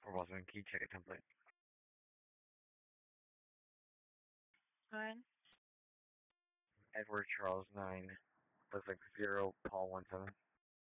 For Boston, key check a template. Fine. Edward Charles 9. Looks like 0 Paul 17.